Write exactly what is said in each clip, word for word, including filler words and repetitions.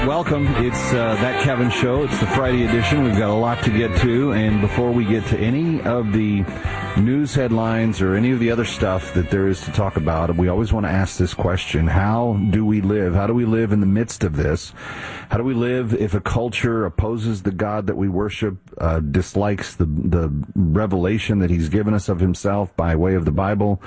Welcome. It's uh, That Kevin Show. It's the Friday edition. We've got a lot to get to, and before we get to any of the news headlines or any of the other stuff that there is to talk about, we always want to ask this question: how do we live? How do we live in the midst of this? How do we live if a culture opposes the God that we worship, uh, dislikes the the revelation that he's given us of himself by way of the Bible,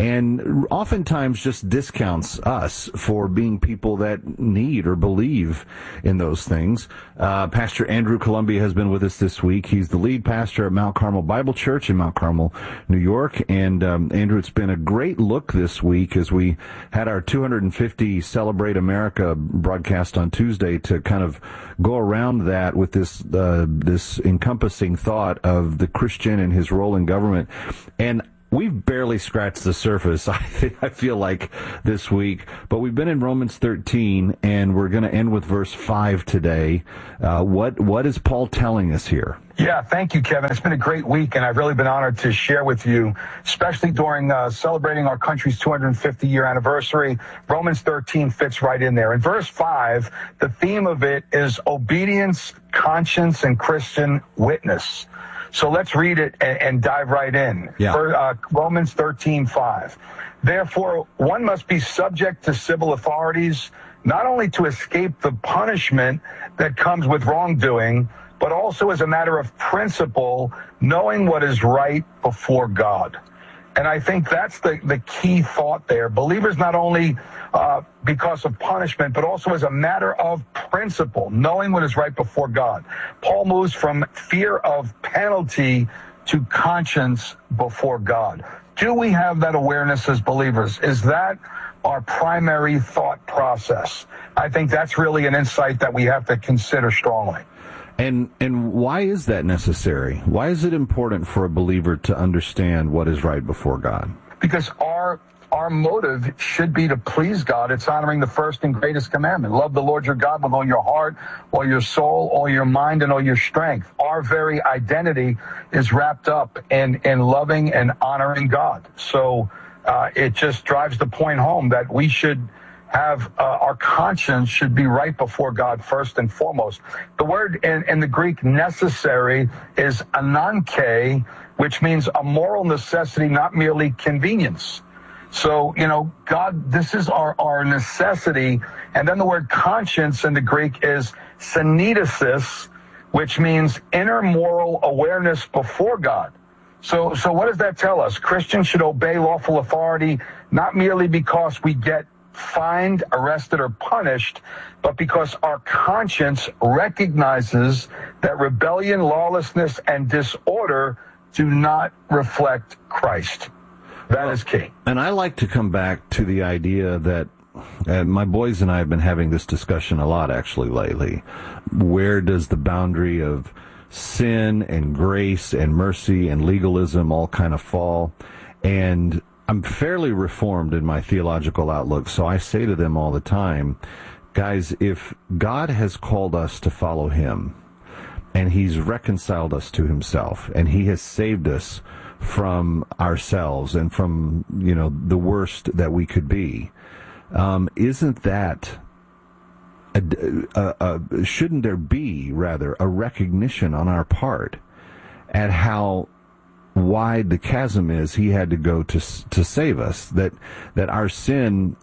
and oftentimes just discounts us for being people that need or believe in those things? Uh, Pastor Andrew Columbia has been with us this week. He's the lead pastor at Mount Carmel Bible Church in Mount Carmel, New York. And um, Andrew, it's been a great look this week as we had our two hundred fifty Celebrate America broadcast on Tuesday to kind of go around that with this uh, this encompassing thought of the Christian and his role in government. And we've barely scratched the surface, I, th- I feel like, this week. But we've been in Romans thirteen, and we're going to end with verse five today. Uh, what What is Paul telling us here? Yeah, thank you, Kevin. It's been a great week, and I've really been honored to share with you, especially during uh, celebrating our country's two hundred fifty year anniversary. Romans thirteen fits right in there. In verse five, the theme of it is obedience, conscience, and Christian witness. So let's read it and, and dive right in. Yeah. For, uh, Romans thirteen five. Therefore, one must be subject to civil authorities, not only to escape the punishment that comes with wrongdoing, but also as a matter of principle, knowing what is right before God. And I think that's the, the key thought there. Believers not only uh, because of punishment, but also as a matter of principle, knowing what is right before God. Paul moves from fear of penalty to conscience before God. Do we have that awareness as believers? Is that our primary thought process? I think that's really an insight that we have to consider strongly. And and why is that necessary? Why is it important for a believer to understand what is right before God? Because our our motive should be to please God. It's honoring the first and greatest commandment. Love the Lord your God with all your heart, all your soul, all your mind, and all your strength. Our very identity is wrapped up in, in loving and honoring God. So uh, it just drives the point home that we should have uh, our conscience should be right before God first and foremost. The word in, in the Greek necessary is ananke, which means a moral necessity, not merely convenience. So, you know, God, this is our, our necessity. And then the word conscience in the Greek is syneidesis, which means inner moral awareness before God. So, so what does that tell us? Christians should obey lawful authority, not merely because we get fined, arrested, or punished, but because our conscience recognizes that rebellion, lawlessness, and disorder do not reflect Christ. That is key. And I like to come back to the idea that uh, my boys and I have been having this discussion a lot actually lately. Where does the boundary of sin and grace and mercy and legalism all kind of fall? And I'm fairly reformed in my theological outlook, so I say to them all the time, guys, if God has called us to follow him, and he's reconciled us to himself, and he has saved us from ourselves and from, you know, the worst that we could be, um, isn't that, a, a, a, shouldn't there be, rather, a recognition on our part at how wide the chasm is he had to go to to save us, that that our sin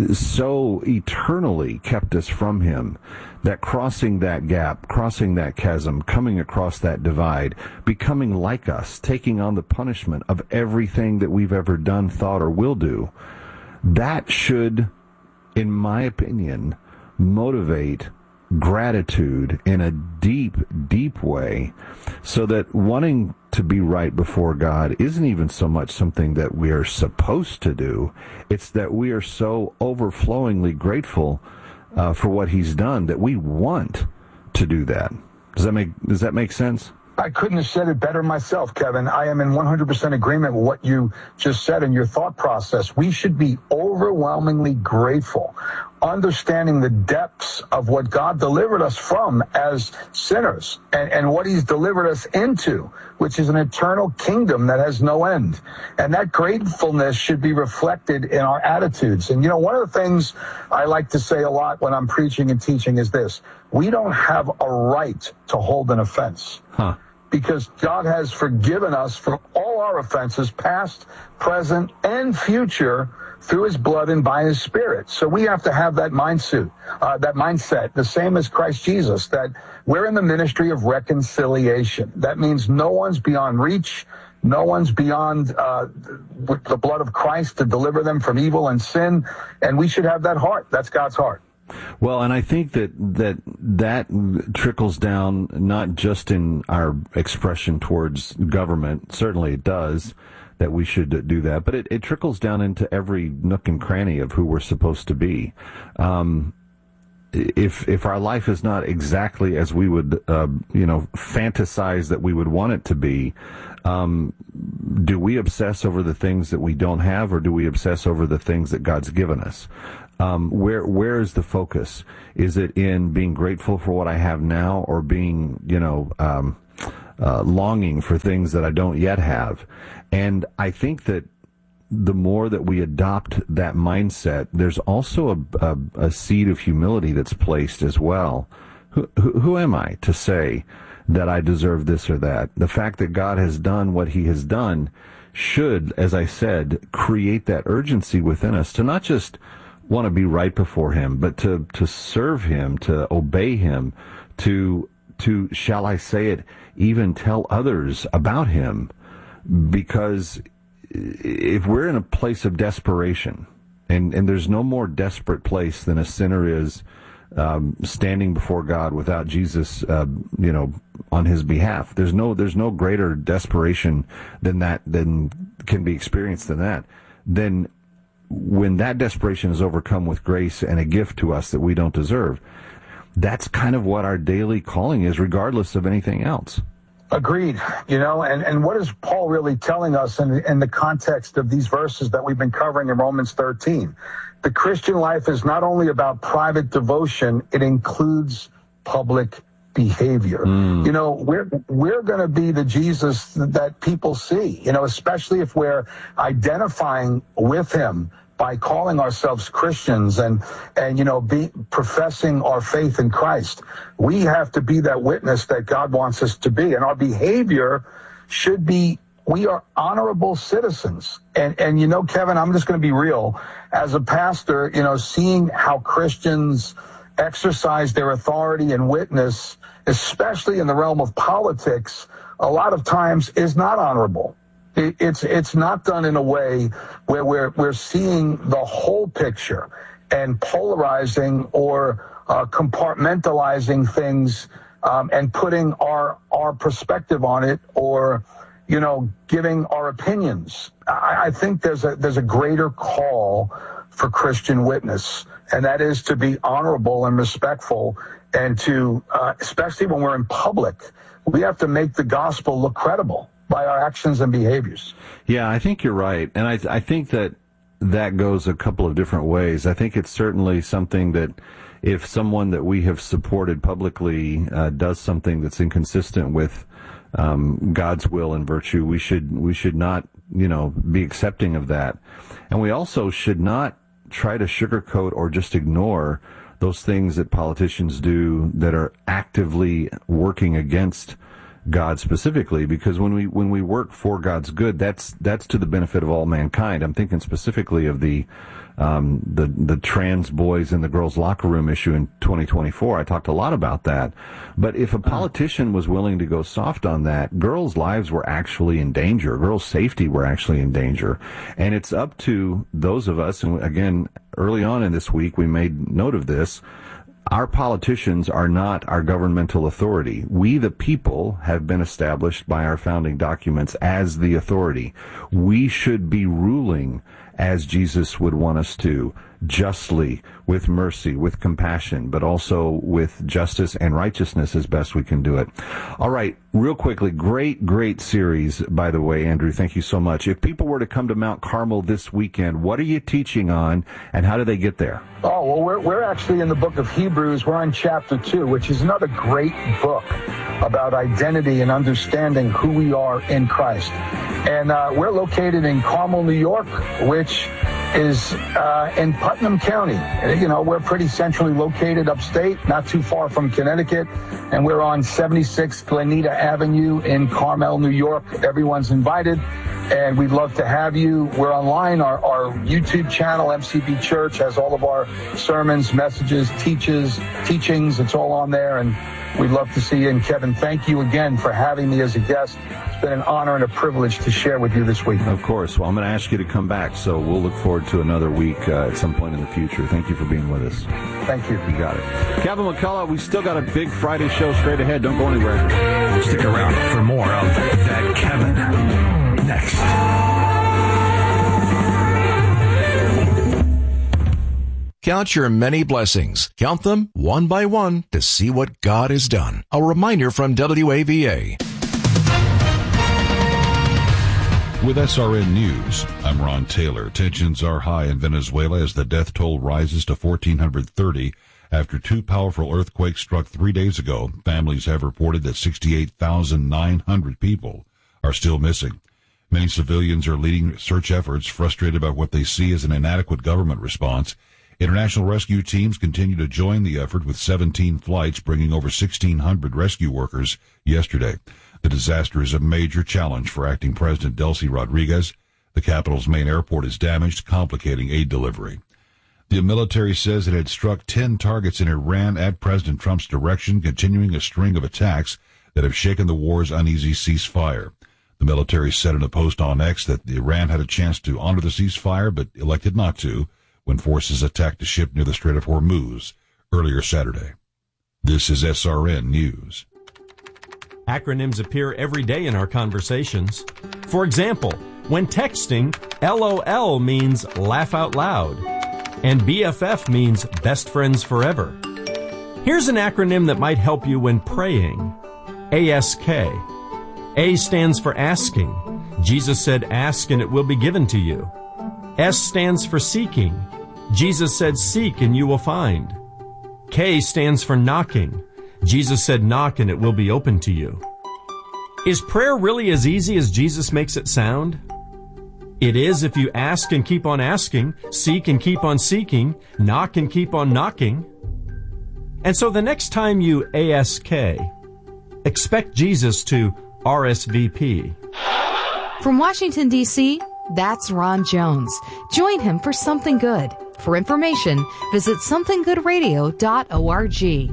so eternally kept us from him, that crossing that gap, crossing that chasm, coming across that divide, becoming like us, taking on the punishment of everything that we've ever done, thought, or will do, that should, in my opinion, motivate gratitude in a deep, deep way, so that wanting to be right before God isn't even so much something that we are supposed to do. It's that we are so overflowingly grateful uh, for what he's done that we want to do that. Does that make Does that make sense? I couldn't have said it better myself, Kevin. I am in one hundred percent agreement with what you just said in your thought process. We should be overwhelmingly grateful, understanding the depths of what God delivered us from as sinners and, and what he's delivered us into, which is an eternal kingdom that has no end. And that gratefulness should be reflected in our attitudes. And, you know, one of the things I like to say a lot when I'm preaching and teaching is this: we don't have a right to hold an offense. Huh. Because God has forgiven us for all our offenses, past, present, and future, through his blood and by his Spirit. So we have to have that mindset, uh, that mindset, the same as Christ Jesus, that we're in the ministry of reconciliation. That means no one's beyond reach. No one's beyond uh, the blood of Christ to deliver them from evil and sin. And we should have that heart. That's God's heart. Well, and I think that, that that trickles down not just in our expression towards government. Certainly it does, that we should do that, but it, it trickles down into every nook and cranny of who we're supposed to be. Um, if if our life is not exactly as we would, uh, you know, fantasize that we would want it to be, um, do we obsess over the things that we don't have, or do we obsess over the things that God's given us? Um, where where is the focus? Is it in being grateful for what I have now, or being, you know, um, uh, longing for things that I don't yet have? And I think that the more that we adopt that mindset, there's also a, a, a seed of humility that's placed as well. Who, who, who am I to say that I deserve this or that? The fact that God has done what he has done should, as I said, create that urgency within us to not just want to be right before him, but to, to serve him, to obey him, to, to, shall I say it, even tell others about him. Because if we're in a place of desperation, and, and there's no more desperate place than a sinner is um, standing before God without Jesus, uh, you know, on his behalf. There's no there's no greater desperation than that than can be experienced than that. Then, when that desperation is overcome with grace and a gift to us that we don't deserve, that's kind of what our daily calling is, regardless of anything else. Agreed. You know, and, and what is Paul really telling us in, in the context of these verses that we've been covering in Romans thirteen? The Christian life is not only about private devotion, it includes public behavior. Mm. You know, we're we're going to be the Jesus that people see, you know, especially if we're identifying with him by calling ourselves Christians and, and you know, be professing our faith in Christ. We have to be that witness that God wants us to be. And our behavior should be, we are honorable citizens. And, and you know, Kevin, I'm just going to be real. As a pastor, you know, seeing how Christians exercise their authority and witness, especially in the realm of politics, a lot of times is not honorable. It's it's not done in a way where we're we're seeing the whole picture and polarizing or uh, compartmentalizing things um, and putting our our perspective on it, or you know, giving our opinions. I, I think there's a there's a greater call for Christian witness, and that is to be honorable and respectful, and to uh, especially when we're in public, we have to make the gospel look credible by our actions and behaviors. Yeah, I think you're right. And I, I think that that goes a couple of different ways. I think it's certainly something that if someone that we have supported publicly uh, does something that's inconsistent with um, God's will and virtue, we should we should not, you know, be accepting of that. And we also should not try to sugarcoat or just ignore those things that politicians do that are actively working against God specifically, because when we when we work for God's good, that's that's to the benefit of all mankind. I'm thinking specifically of the um, the the trans boys in the girls' locker room issue in twenty twenty-four. I talked a lot about that. But if a politician was willing to go soft on that, girls' lives were actually in danger. Girls' safety were actually in danger. And it's up to those of us, and again, early on in this week, we made note of this. Our politicians are not our governmental authority. We, the people, have been established by our founding documents as the authority. We should be ruling as Jesus would want us to, justly, with mercy, with compassion, but also with justice and righteousness as best we can do it. All right, real quickly, great, great series, by the way, Andrew. Thank you so much. If people were to come to Mount Carmel this weekend, what are you teaching on, and how do they get there? Oh, well, we're, we're actually in the book of Hebrews. We're on chapter two, which is another great book about identity and understanding who we are in Christ. And uh, we're located in Carmel, New York, which is uh, in Putnam County. You know, we're pretty centrally located upstate, not too far from Connecticut. And we're on seventy-six Glenita Avenue in Carmel, New York. Everyone's invited, and we'd love to have you. We're online. Our, our YouTube channel, M C B Church, has all of our sermons, messages, teaches, teachings. It's all on there, and we'd love to see you. And Kevin, thank you again for having me as a guest. It's been an honor and a privilege to share with you this week. Of course. Well, I'm going to ask you to come back, so we'll look forward to another week uh, at some point in the future. Thank you for being with us. Thank you. You got it. Kevin McCullough, we still got a big Friday show straight ahead. Don't go anywhere. Stick around for more of That Kevin next. Count your many blessings. Count them one by one to see what God has done. A reminder from W A V A. With S R N News, I'm Ron Taylor. Tensions are high in Venezuela as the death toll rises to one thousand four hundred thirty. After two powerful earthquakes struck three days ago, families have reported that sixty-eight thousand nine hundred people are still missing. Many civilians are leading search efforts, frustrated about what they see as an inadequate government response. International rescue teams continue to join the effort with seventeen flights, bringing over sixteen hundred rescue workers yesterday. The disaster is a major challenge for acting President Delcy Rodriguez. The capital's main airport is damaged, complicating aid delivery. The military says it had struck ten targets in Iran at President Trump's direction, continuing a string of attacks that have shaken the war's uneasy ceasefire. The military said in a post on X that Iran had a chance to honor the ceasefire, but elected not to, when forces attacked a ship near the Strait of Hormuz earlier Saturday. This is S R N News. Acronyms appear every day in our conversations. For example, when texting, LOL means laugh out loud, and B F F means best friends forever. Here's an acronym that might help you when praying. A S K. A stands for asking. Jesus said, ask and it will be given to you. S stands for seeking. Jesus said, seek and you will find. K stands for knocking. Jesus said, knock and it will be open to you. Is prayer really as easy as Jesus makes it sound? It is if you ask and keep on asking, seek and keep on seeking, knock and keep on knocking. And so the next time you A S K, expect Jesus to R S V P. From Washington, D C, that's Ron Jones. Join him for Something Good. For information, visit something good radio dot org.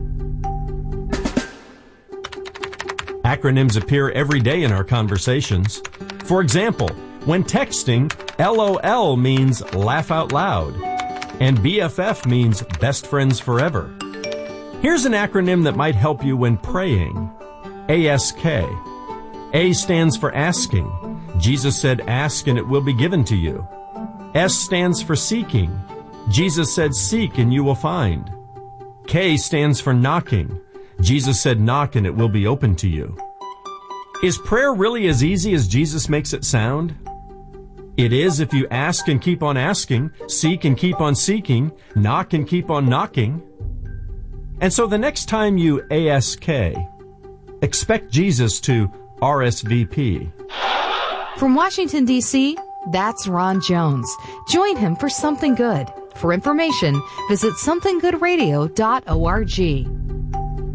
Acronyms appear every day in our conversations. For example, when texting, LOL means laugh out loud, and B F F means best friends forever. Here's an acronym that might help you when praying. A S K. A stands for asking. Jesus said, ask and it will be given to you. S stands for seeking. Jesus said, seek and you will find. K stands for knocking. Jesus said, knock and it will be open to you. Is prayer really as easy as Jesus makes it sound? It is if you ask and keep on asking, seek and keep on seeking, knock and keep on knocking. And so the next time you A S K, expect Jesus to R S V P. From Washington, D C, that's Ron Jones. Join him for Something Good. For information, visit something good radio dot org.